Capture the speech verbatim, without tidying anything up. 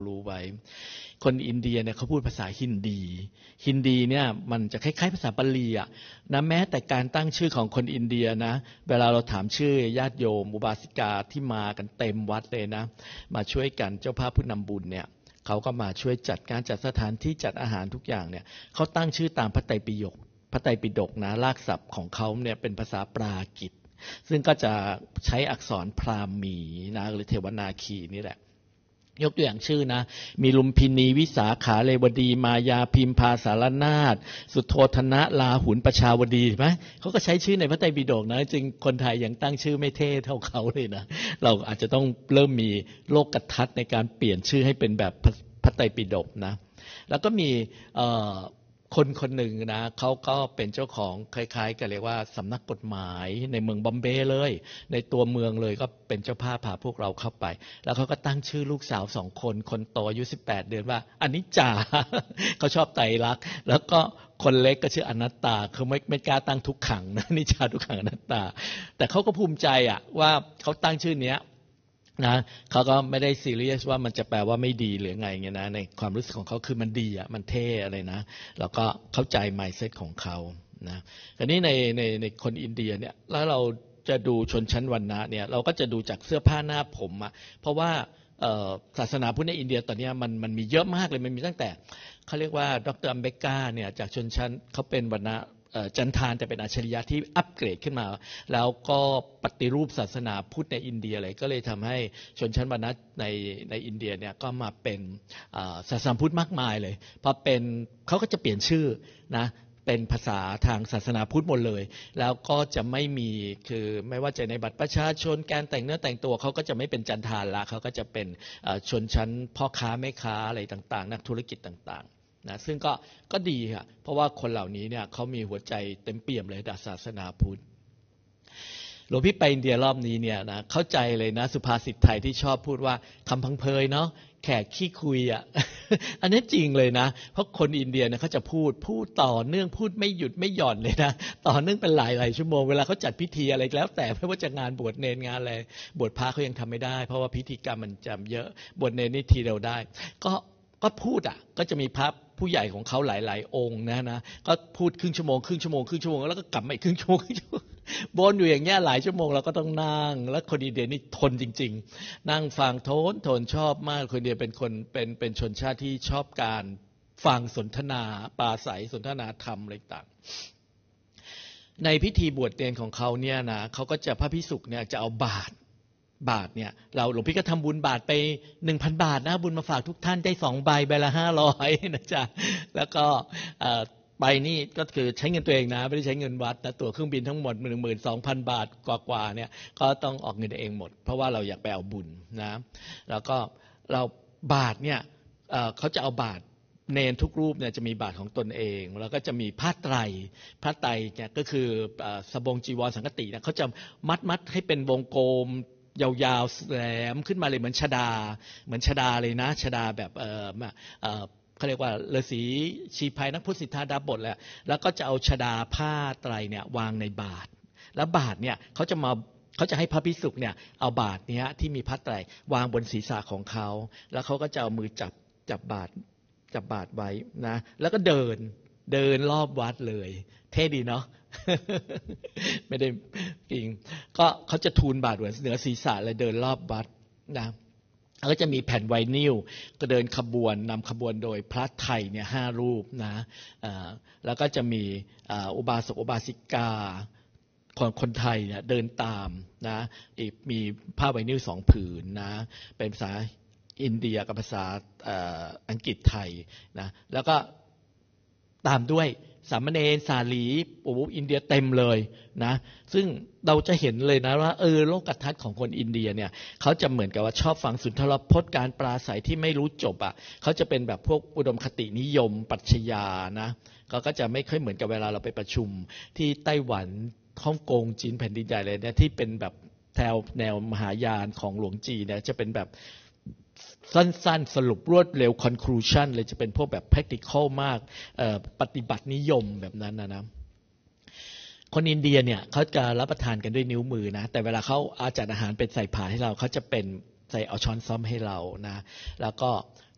รู้ไว้คนอินเดียเนี่ยเขาพูดภาษาฮินดีฮินดีเนี่ยมันจะคล้ายๆภาษาบาลีอ่ะนะแม้แต่การตั้งชื่อของคนอินเดียนะเวลาเราถามชื่อญาติโยมอุบาสิกาที่มากันเต็มวัดเลยนะมาช่วยกันเจ้าภาพผู้นำบุญเนี่ยเขาก็มาช่วยจัดการจัดสถานที่จัดอาหารทุกอย่างเนี่ยเขาตั้งชื่อตามพระไตรปิฎกพระไตรปิฎกนะรากศัพท์ของเขาเนี่ยเป็นภาษาปราหกิตซึ่งก็จะใช้อักษรพราหมีนะหรือเทวนาคีนี่แหละยกตัวอย่างชื่อนะมีลุมพินีวิสาขาเลวดีมายาพิมพาสารนาถสุโธธนะลาหุนประชาวดีใช่ไหมเขาก็ใช้ชื่อในพระไตรปิฎกนะจริงคนไทยยังตั้งชื่อไม่เท่เท่าเขาเลยนะเราอาจจะต้องเริ่มมีโลกทัศน์ในการเปลี่ยนชื่อให้เป็นแบบพระไตรปิฎกนะแล้วก็มีคนคนหนึ่งนะเขาก็เป็นเจ้าของคล้ายๆกันเรียกว่าสำนักกฎหมายในเมืองบอมเบย์เลยในตัวเมืองเลยก็เป็นเจ้าภาพพาพวกเราเข้าไปแล้วเขาก็ตั้งชื่อลูกสาวสองคนคนโตอายุสิบแปดเดือนว่าอนิจจา เขาชอบไตรลักษณ์แล้วก็คนเล็กก็ชื่ออนัตตาเขาไม่ไม่กล้าตั้งทุกขังนะนิจจาทุกขังอนัตตาแต่เขาก็ภูมิใจอะว่าเขาตั้งชื่อเนี้ยนะเขาก็ไม่ได้ซีเรียสว่ามันจะแปลว่าไม่ดีหรือไงเงี้ยนะในความรู้สึกของเขาคือมันดีอ่ะมันเท่อะไรนะแล้วก็เข้าใจ mindset ของเขานะทีนี้ในในในคนอินเดียเนี่ยแล้วเราจะดูชนชั้นวรรณะเนี่ยเราก็จะดูจากเสื้อผ้าหน้าผมอ่ะเพราะว่าศาสนาพุทธในอินเดียตอนนี้มันมันมีเยอะมากเลยมันมีตั้งแต่เขาเรียกว่าดรอัมเบกาเนี่ยจากชนชั้นเขาเป็นวรรณะจันทานแต่เป็นอัจฉริยะที่อัปเกรดขึ้นมาแล้วก็ปฏิรูปศาสนาพุทธในอินเดียเลยก็เลยทำให้ชนชั้นวรรณะในในอินเดียเนี่ยก็มาเป็นศาสนาพุทธมากมายเลยพอเป็นเขาก็จะเปลี่ยนชื่อนะเป็นภาษาทางศาสนาพุทธหมดเลยแล้วก็จะไม่มีคือไม่ว่าจะในบัตรประชาชนการแต่งเนื้อแต่งตัวเขาก็จะไม่เป็นจันทานละเขาก็จะเป็นชนชั้นพ่อค้าแม่ค้าอะไรต่างๆนักธุรกิจต่างๆนะซึ่งก็ก็ดีค่ะเพราะว่าคนเหล่านี้เนี่ยเขามีหัวใจเต็มเปี่ยมเลยกับศาสนาพุทธหลวงพี่ไปอินเดียรอบนี้เนี่ยนะเข้าใจเลยนะสุภาษิตไทยที่ชอบพูดว่าคำพังเพยเนาะแขกขี้คุยอ่ะ อันนี้จริงเลยนะเพราะคนอินเดียเนี่ยเขาจะพูดพูดต่อเนื่องพูดไม่หยุดไม่หย่อนเลยนะต่อเนื่องเป็นหลายหลายชั่วโมงเวลาเขาจัดพิธีอะไรแล้วแต่ไม่ว่าจะงานบวชเนรงานอะไรบวชพระเขายังทำไม่ได้เพราะว่าพิธีกรรมมันจำเยอะบวชเนรนี่ทีเดียวได้ก็ก็พูดอ่ะก็จะมีพระผู้ใหญ่ของเขาหลายๆองค์นะนะก็พูดครึ่งชั่วโมงครึ่งชั่วโมงครึ่งชั่วโมงแล้วก็กลับมาอีกครึ่งชั่วโมงครึ่งชั่วโมงบนอยู่อย่างเงี้ยหลายชั่วโมงเราก็ต้องนั่งแล้วคนอินเดียนี่ทนจริงๆนั่งฟังโทนโทนชอบมากคนอินเดียเป็นคนเป็นเป็นชนชาติที่ชอบการฟังสนทนาปราศัยสนทนาธรรมอะไรต่างในพิธีบวชเนรของเขาเนี่ยนะเขาก็จะพระภิกษุเนี่ยจะเอาบาตรบาทเนี่ยเราหลวงพี่ก็ทำบุญบาทไป หนึ่งพัน บาทนะบุญมาฝากทุกท่านได้สองใบใบละห้าร้อยนะจ๊ะแล้วก็ไปนี่ก็คือใช้เงินตัวเองนะไม่ได้ใช้เงินวัดนะตั๋วเครื่องบินทั้งหมด หนึ่งหมื่นสองพัน บาทกว่าๆเนี่ยก็ต้องออกเงินเองหมดเพราะว่าเราอยากไปเอาบุญนะแล้วก็เราบาทเนี่ยเขาจะเอาบาทเนรทุกรูปเนี่ยจะมีบาทของตนเองแล้วก็จะมีผ้าไตรผ้าไตรเนี่ยก็คือสบงจีวรสังฆตินะเขาจะมัดมัดให้เป็นวงกลมยาวๆแหลมขึ้นมาเลยเหมือนชดาเหมือนชดาเลยนะชดาแบบเออเออเขาเรียกว่าฤาษีชีพายนักพุทธสิทธาดาบทแหละแล้วก็จะเอาชดาผ้าไตรเนี่ยวางในบาตรแล้วบาตรเนี่ยเขาจะมาเขาจะให้พระภิกษุเนี่ยเอาบาตรเนี้ยที่มีผ้าไตรวางบนศีรษะของเขาแล้วเขาก็จะเอามือจับจับบาตรจับบาตรไว้นะแล้วก็เดินเดินรอบวัดเลยเท่ดีเนาะ ไม่ได้จริงก็เขาจะทูลบาตรเหนือศีรษะเลยเดินรอบวัดนะแล้วก็จะมีแผ่นไวนิลก็เดินขบวนนำขบวนโดยพระไทยเนี่ยห้ารูปนะแล้วก็จะมีอุบาสกอุบาสิกาคนคนไทยเนี่ยเดินตามนะอีกมีผ้าไวนิลสองผืนนะเป็นภาษาอินเดียกับภาษาอังกฤษไทยนะแล้วก็ตามด้วยสามเณรสาลีโอ้อินเดียเต็มเลยนะซึ่งเราจะเห็นเลยนะว่าเออโลกทัศน์ของคนอินเดียเนี่ยเขาจะเหมือนกับว่าชอบฟังสุนทรพจน์การปราศัยที่ไม่รู้จบอ่ะเขาจะเป็นแบบพวกอุดมคตินิยมปรัชญานะเขาก็จะไม่ค่อยเหมือนกับเวลาเราไปประชุมที่ไต้หวันฮ่องกงจีนแผ่นดินใหญ่เลยเนี่ยที่เป็นแบบแนวแนวมหายานของหลวงจีเนี่ยจะเป็นแบบสั้นๆสรุปรวดเร็ว conclusion เลยจะเป็นพวกแบบ practical มากปฏิบัตินิยมแบบนั้นนะนะคนอินเดียเนี่ยเขาจะรับประทานกันด้วยนิ้วมือนะแต่เวลาเขาอาจารย์อาหารเป็นใส่ผาให้เราเขาจะเป็นใส่เอาช้อนซ้อมให้เรานะแล้วก็